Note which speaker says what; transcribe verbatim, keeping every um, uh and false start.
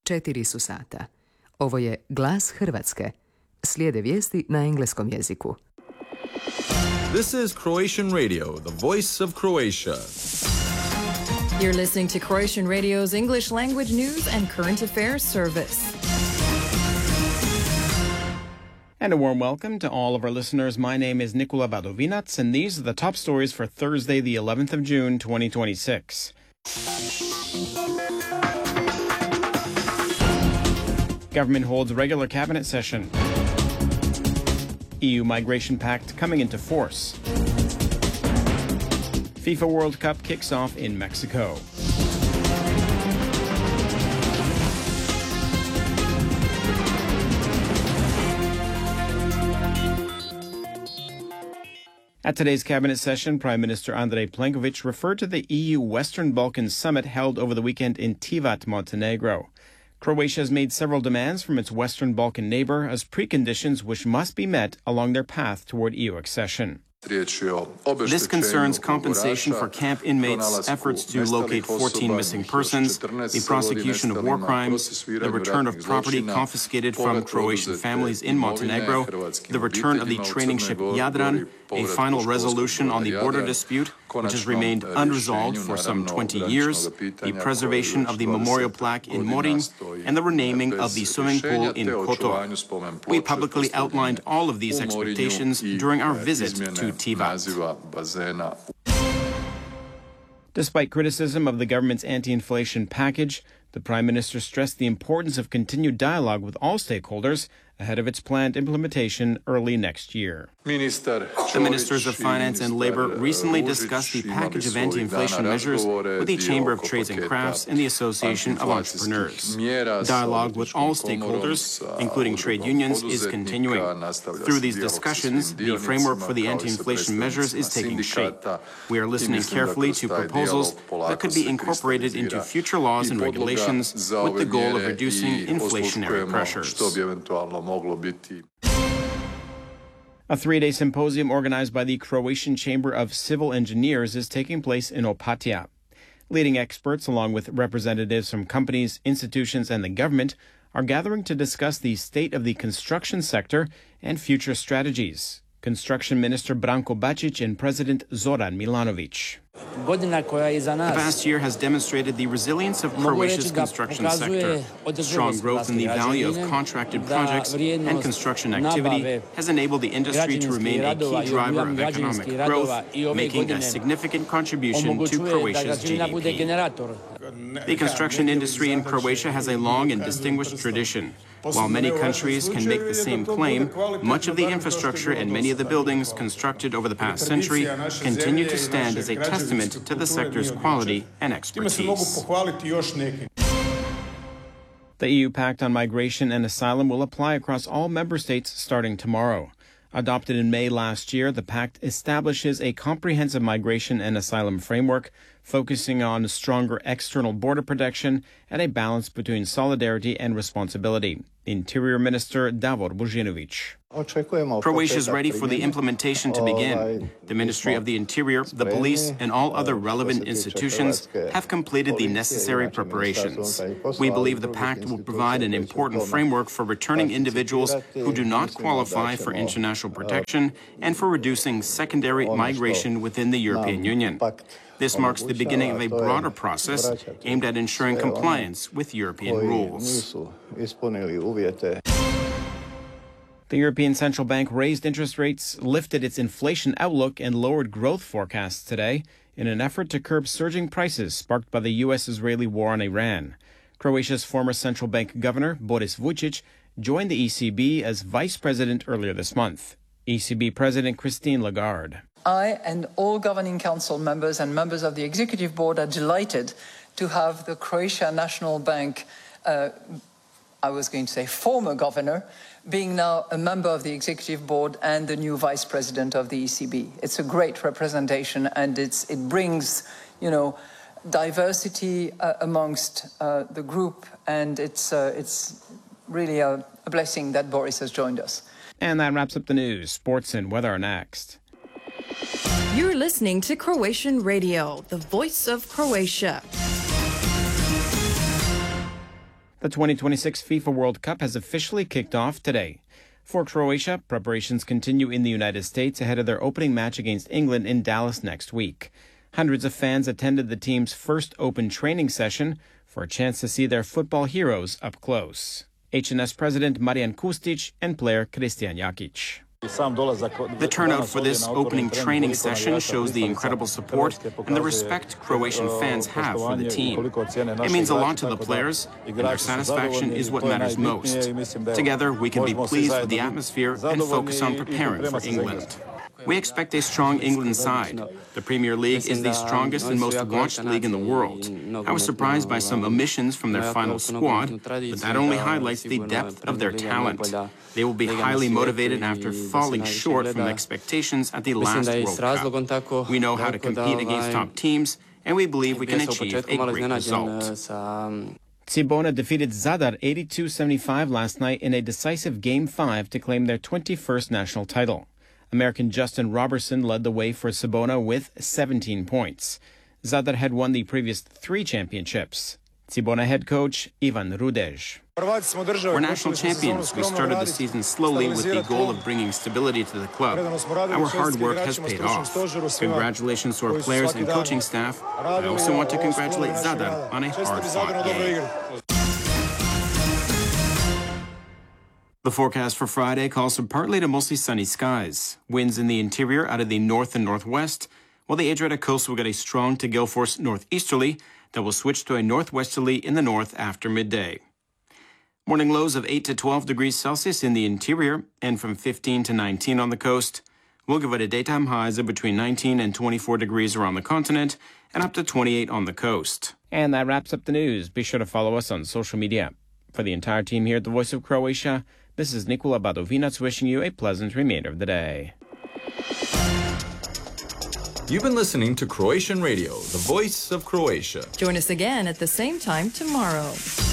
Speaker 1: četiri su sata. Ovo je Glas Hrvatske. Slijede vijesti na engleskom jeziku.
Speaker 2: This is Croatian Radio, the voice of Croatia.
Speaker 3: You're listening to Croatian Radio's English language news and current affairs service.
Speaker 4: And a warm welcome to all of our listeners. My name is Nikola Badovinac, and these are the top stories for Thursday, the eleventh of June, twenty twenty-six. Government holds regular cabinet session. E U Migration Pact coming into force. FIFA World Cup kicks off in Mexico. At today's cabinet session, Prime Minister Andrej Plenković referred to the E U Western Balkans summit held over the weekend in Tivat, Montenegro. Croatia has made several demands from its Western Balkan neighbor as preconditions which must be met along their path toward E U accession. This concerns compensation for camp inmates, efforts to locate fourteen missing persons, the prosecution of war crimes, the return of property confiscated from Croatian families in Montenegro, the return of the training ship Jadran, a final resolution on the border dispute, which has remained unresolved for some twenty years, the preservation of the memorial plaque in Morin, and the renaming of the swimming pool in Kotor. We publicly outlined all of these expectations during our visit to Tivat. Despite criticism of the government's anti-inflation package, the Prime Minister stressed the importance of continued dialogue with all stakeholders ahead of its planned implementation early next year. The Ministers of Finance and Labor recently discussed the package of anti-inflation measures with the Chamber of Trades and Crafts and the Association of Entrepreneurs. Dialogue with all stakeholders, including trade unions, is continuing. Through these discussions, the framework for the anti-inflation measures is taking shape. We are listening carefully to proposals that could be incorporated into future laws and regulations with the goal of reducing inflationary pressures. A three-day symposium organized by the Croatian Chamber of Civil Engineers is taking place in Opatija. Leading experts, along with representatives from companies, institutions, and the government, are gathering to discuss the state of the construction sector and future strategies. Construction Minister Branko Bačić and President Zoran Milanović. The past year has demonstrated the resilience of Croatia's construction sector. Strong growth in the value of contracted projects and construction activity has enabled the industry to remain a key driver of economic growth, making a significant contribution to Croatia's G D P. The construction industry in Croatia has a long and distinguished tradition. While many countries can make the same claim, much of the infrastructure and many of the buildings constructed over the past century continue to stand as a testament to the sector's quality and expertise. The E U Pact on Migration and Asylum will apply across all member states starting tomorrow. Adopted in May last year, the pact establishes a comprehensive migration and asylum framework focusing on stronger external border protection and a balance between solidarity and responsibility. Interior Minister Davor Božinović. Croatia is ready for the implementation to begin. The Ministry of the Interior, the police, and all other relevant institutions have completed the necessary preparations. We believe the pact will provide an important framework for returning individuals who do not qualify for international protection and for reducing secondary migration within the European Union. This marks the beginning of a broader process aimed at ensuring compliance with European rules. The European Central Bank raised interest rates, lifted its inflation outlook, and lowered growth forecasts today in an effort to curb surging prices sparked by the U S Israeli war on Iran. Croatia's former central bank governor, Boris Vučić, joined the E C B as vice president earlier this month. E C B President Christine Lagarde.
Speaker 5: I and all governing council members and members of the executive board are delighted to have the Croatia National Bank, uh, I was going to say former governor, being now a member of the executive board and the new vice president of the E C B. It's a great representation, and it's, it brings, you know, diversity uh, amongst uh, the group, and it's, uh, it's really a, a blessing that Boris has joined us.
Speaker 4: And that wraps up the news. Sports and weather are next.
Speaker 3: You're listening to Croatian Radio, the voice of Croatia.
Speaker 4: The twenty twenty-six FIFA World Cup has officially kicked off today. For Croatia, preparations continue in the United States ahead of their opening match against England in Dallas next week. Hundreds of fans attended the team's first open training session for a chance to see their football heroes up close. H N S President Marijan Kustic and player Kristijan Jakic.
Speaker 6: The turnout for this opening training session shows the incredible support and the respect Croatian fans have for the team. It means a lot to the players, and their satisfaction is what matters most. Together, we can be pleased with the atmosphere and focus on preparing for England. We expect a strong England side. The Premier League is the strongest and most watched league in the world. I was surprised by some omissions from their final squad, but that only highlights the depth of their talent. They will be highly motivated after falling short from expectations at the last World Cup. We know how to compete against top teams, and we believe we can achieve a great result.
Speaker 4: Cibona defeated Zadar eighty-two seventy-five last night in a decisive Game five to claim their twenty-first national title. American Justin Robertson led the way for Cibona with seventeen points. Zadar had won the previous three championships. Cibona head coach Ivan Rudej.
Speaker 6: We're national champions. We started the season slowly with the goal of bringing stability to the club. Our hard work has paid off. Congratulations to our players and coaching staff. I also want to congratulate Zadar on a hard-fought game. The forecast for Friday calls for partly to mostly sunny skies. Winds in the interior out of the north and northwest, while the Adriatic coast will get a strong to gale force northeasterly that will switch to a northwesterly in the north after midday. Morning lows of eight to twelve degrees Celsius in the interior and from fifteen to nineteen on the coast. We'll give it a daytime highs of between nineteen and twenty-four degrees around the continent and up to twenty-eight on the coast.
Speaker 4: And that wraps up the news. Be sure to follow us on social media. For the entire team here at the Voice of Croatia, this is Nikola Badovinac wishing you a pleasant remainder of the day.
Speaker 2: You've been listening to Croatian Radio, the voice of Croatia.
Speaker 3: Join us again at the same time tomorrow.